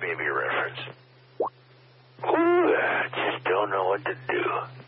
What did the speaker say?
Baby reference. Ooh, I just don't know what to do.